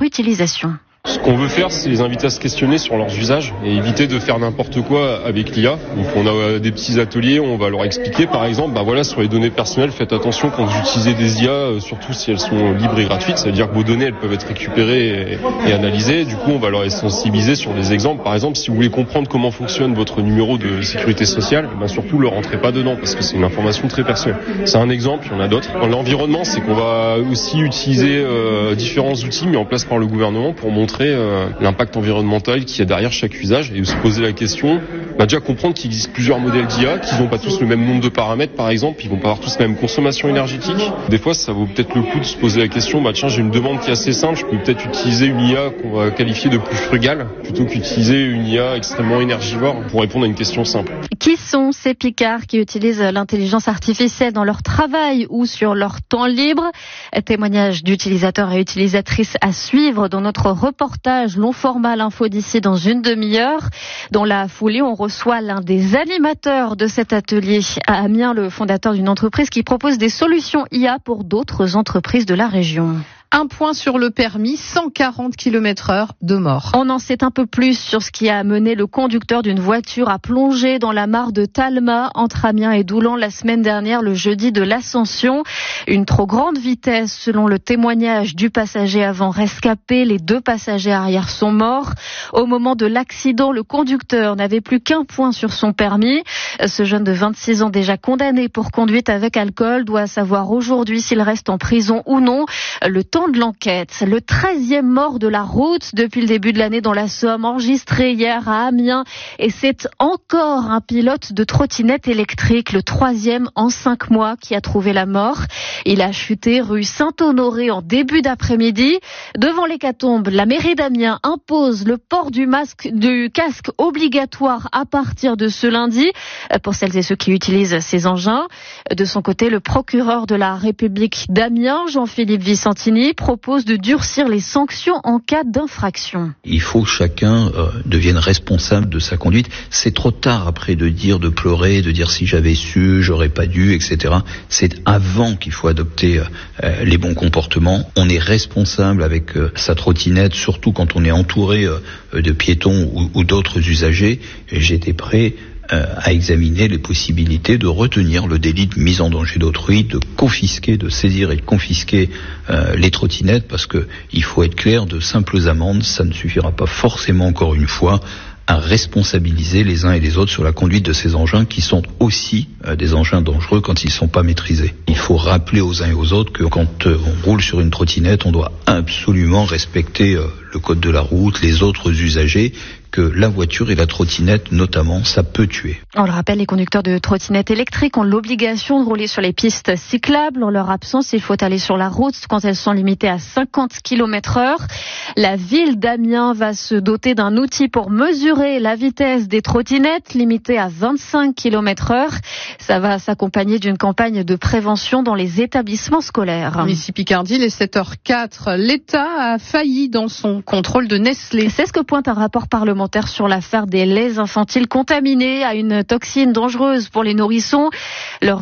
utilisation. Ce qu'on veut faire, c'est les inviter à se questionner sur leurs usages et éviter de faire n'importe quoi avec l'IA. Donc on a des petits ateliers, on va leur expliquer par exemple, sur les données personnelles, faites attention quand vous utilisez des IA, surtout si elles sont libres et gratuites, ça veut dire que vos données elles peuvent être récupérées et analysées. Du coup on va leur sensibiliser sur des exemples. Par exemple, si vous voulez comprendre comment fonctionne votre numéro de sécurité sociale, surtout ne rentrez pas dedans parce que c'est une information très personnelle. C'est un exemple, il y en a d'autres. Dans l'environnement, c'est qu'on va aussi utiliser différents outils mis en place par le gouvernement pour montrer l'impact environnemental qu'il y a derrière chaque usage et se poser la question, déjà comprendre qu'il existe plusieurs modèles d'IA, qu'ils n'ont pas tous le même nombre de paramètres par exemple, ils vont pas avoir tous la même consommation énergétique. Des fois ça vaut peut-être le coup de se poser la question, j'ai une demande qui est assez simple, je peux peut-être utiliser une IA qu'on va qualifier de plus frugale plutôt qu'utiliser une IA extrêmement énergivore pour répondre à une question simple. Qui sont ces picards qui utilisent l'intelligence artificielle dans leur travail ou sur leur temps libre? Témoignage d'utilisateurs et utilisatrices à suivre dans notre reportage long format l'info d'ici dans une demi-heure. Dans la foulée, on reçoit l'un des animateurs de cet atelier à Amiens, le fondateur d'une entreprise qui propose des solutions IA pour d'autres entreprises de la région. Un point sur le permis, 140 km/h de mort. On en sait un peu plus sur ce qui a amené le conducteur d'une voiture à plonger dans la mare de Talma entre Amiens et Doulan la semaine dernière, le jeudi de l'Ascension. Une trop grande vitesse selon le témoignage du passager avant rescapé. Les 2 passagers arrière sont morts. Au moment de l'accident, le conducteur n'avait plus qu'un point sur son permis. Ce jeune de 26 ans déjà condamné pour conduite avec alcool doit savoir aujourd'hui s'il reste en prison ou non. Le temps de l'enquête. Le 13e mort de la route depuis le début de l'année dans la Somme, enregistré hier à Amiens. Et c'est encore un pilote de trottinette électrique, le 3e en 5 mois, qui a trouvé la mort. Il a chuté rue Saint-Honoré en début d'après-midi. Devant l'hécatombe, la mairie d'Amiens impose le port du casque obligatoire à partir de ce lundi pour celles et ceux qui utilisent ces engins. De son côté, le procureur de la République d'Amiens, Jean-Philippe Vicentini, propose de durcir les sanctions en cas d'infraction. Il faut que chacun devienne responsable de sa conduite. C'est trop tard après de pleurer, de dire si j'avais su, j'aurais pas dû, etc. C'est avant qu'il faut adopter les bons comportements. On est responsable avec sa trottinette, surtout quand on est entouré de piétons ou d'autres usagers. J'étais prêt à examiner les possibilités de retenir le délit de mise en danger d'autrui, de confisquer, de saisir et de confisquer les trottinettes, parce que il faut être clair, de simples amendes, ça ne suffira pas forcément, encore une fois, à responsabiliser les uns et les autres sur la conduite de ces engins qui sont aussi des engins dangereux quand ils ne sont pas maîtrisés. Il faut rappeler aux uns et aux autres que quand on roule sur une trottinette, on doit absolument respecter le code de la route, les autres usagers, que la voiture et la trottinette notamment, ça peut tuer. On le rappelle, les conducteurs de trottinettes électriques ont l'obligation de rouler sur les pistes cyclables. En leur absence, il faut aller sur la route quand elles sont limitées à 50 km/h. La ville d'Amiens va se doter d'un outil pour mesurer la vitesse des trottinettes, limitée à 25 km/h. Ça va s'accompagner d'une campagne de prévention dans les établissements scolaires. Ici Picardie, les 7h04, l'État a failli dans son contrôle de Nestlé. C'est ce que pointe un rapport parlementaire sur l'affaire des laits infantiles contaminés à une toxine dangereuse pour les nourrissons. Les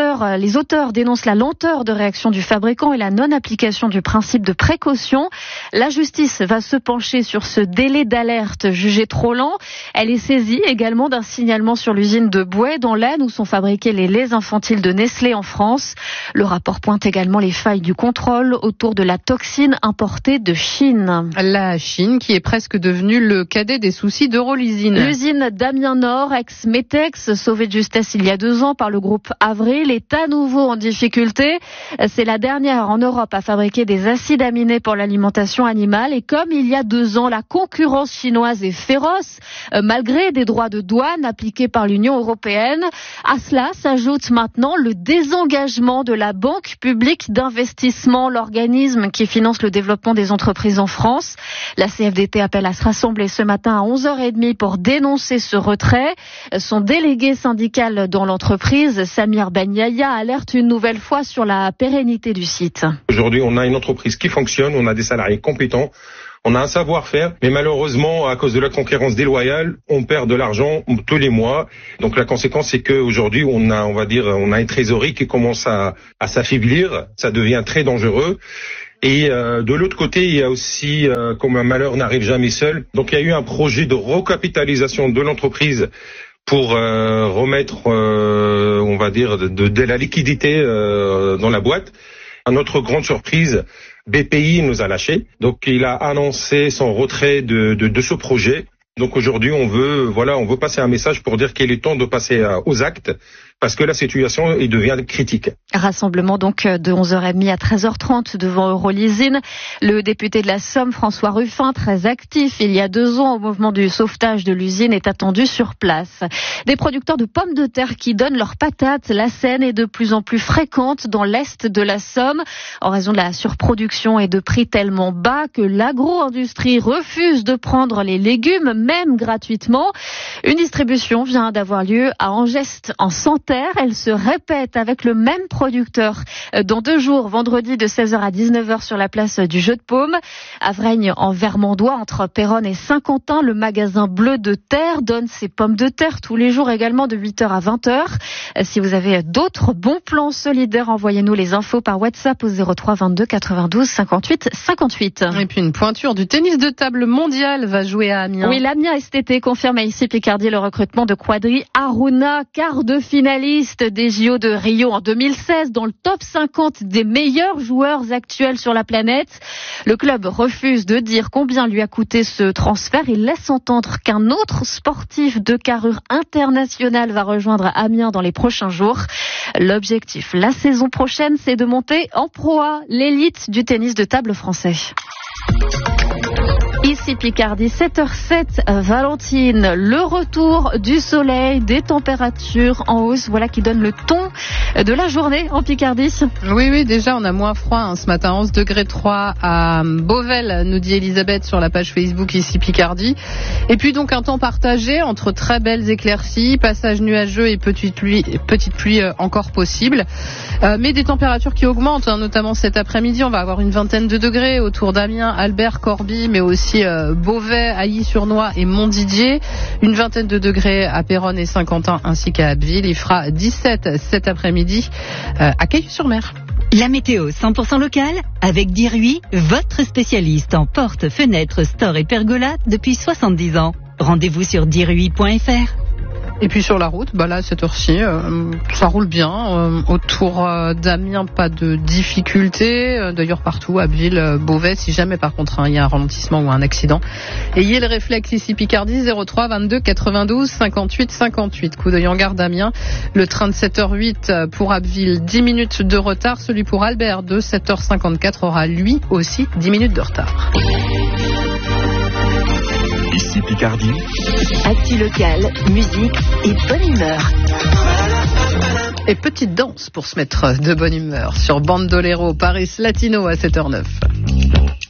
auteurs dénoncent la lenteur de réaction du fabricant et la non-application du principe de précaution. La justice va se pencher sur ce délai d'alerte jugé trop lent. Elle est saisie également d'un signalement sur l'usine de Bouet dans l'Aisne où sont fabriqués les laits infantiles de Nestlé en France. Le rapport pointe également les failles du contrôle autour de la toxine importée de Chine. La Chine qui est presque devenue le cadet des soucis d'Eurolysine. L'usine d'Amiens Nord, ex-Metex, sauvée de justesse il y a 2 ans par le groupe Avril, est à nouveau en difficulté. C'est la dernière en Europe à fabriquer des acides aminés pour l'alimentation animale. Et comme il y a 2 ans, la concurrence chinoise est féroce, malgré des droits de douane appliqués par l'Union européenne. À cela s'ajoute maintenant le désengagement de la Banque publique d'investissement, l'organisme qui finance le développement des entreprises en France. La CFDT appelle à se rassembler ce matin à 11h30 pour dénoncer ce retrait. Son délégué syndical dans l'entreprise, Samir Ben Yahya, alerte une nouvelle fois sur la pérennité du site. Aujourd'hui, on a une entreprise qui fonctionne, on a des salariés compétents, on a un savoir-faire, mais malheureusement, à cause de la concurrence déloyale, on perd de l'argent tous les mois. Donc la conséquence, c'est qu'aujourd'hui, on a une trésorerie qui commence à s'affaiblir, ça devient très dangereux. Et de l'autre côté, il y a aussi, comme un malheur n'arrive jamais seul, donc il y a eu un projet de recapitalisation de l'entreprise pour remettre, on va dire, de la liquidité dans la boîte. À notre grande surprise, BPI nous a lâchés. Donc il a annoncé son retrait de ce projet. Donc aujourd'hui, on veut passer un message pour dire qu'il est temps de passer aux actes, parce que la situation devient critique. Rassemblement donc de 11h30 à 13h30 devant Eurolysine. Le député de la Somme, François Ruffin, très actif il y a 2 ans au mouvement du sauvetage de l'usine, est attendu sur place. Des producteurs de pommes de terre qui donnent leurs patates. La scène est de plus en plus fréquente dans l'est de la Somme en raison de la surproduction et de prix tellement bas que l'agro-industrie refuse de prendre les légumes, même gratuitement. Une distribution vient d'avoir lieu à Angest en Santerre. Elle se répète avec le même producteur dans 2 jours, vendredi de 16h à 19h sur la place du Jeu de Paume. À Vraignes, en Vermandois, entre Péronne et Saint-Quentin, le magasin Bleu de Terre donne ses pommes de terre tous les jours également de 8h à 20h. Si vous avez d'autres bons plans solidaires, envoyez-nous les infos par WhatsApp au 03 22 92 58 58. Et puis une pointure du tennis de table mondial va jouer à Amiens. Oui, l'Amiens STT confirme à IC Picardie le recrutement de Quadri Aruna, quart de finaliste des JO de Rio en 2016, dans le top 50 des meilleurs joueurs actuels sur la planète. Le club refuse de dire combien lui a coûté ce transfert. Il laisse entendre qu'un autre sportif de carrure internationale va rejoindre Amiens dans les prochains jours. L'objectif, la saison prochaine, c'est de monter en Pro A, l'élite du tennis de table français. Ici Picardie, 7h07, Valentine, le retour du soleil, des températures en hausse, voilà qui donne le ton de la journée en Picardie. Oui, déjà on a moins froid ce matin, 11 degrés 3 à Beauvais, nous dit Elisabeth sur la page Facebook Ici Picardie. Et puis donc un temps partagé entre très belles éclaircies, passages nuageux et petite pluie encore possible. Mais des températures qui augmentent, notamment cet après-midi, on va avoir une 20aine de degrés autour d'Amiens, Albert, Corbie, mais aussi Beauvais, Ailly-sur-Noix et Montdidier. Une 20aine de degrés à Péronne et Saint-Quentin ainsi qu'à Abbeville. Il fera 17 cet après-midi à Cailloux-sur-Mer. La météo 100% locale avec Diruy, votre spécialiste en portes, fenêtres, stores et pergolas depuis 70 ans. Rendez-vous sur diruy.fr. Et puis sur la route, là, cette heure-ci, ça roule bien. Autour d'Amiens, pas de difficultés. D'ailleurs, partout, Abbeville, Beauvais, si jamais par contre il y a un ralentissement ou un accident. Ayez le réflexe ici Picardie, 03 22 92 58 58. Coup d'œil en gare d'Amiens. Le train de 7h08 pour Abbeville, 10 minutes de retard. Celui pour Albert de 7h54 aura lui aussi 10 minutes de retard. Ici Picardie. Actu locale, musique et bonne humeur. Et petite danse pour se mettre de bonne humeur sur Bandolero Paris Latino à 7h09.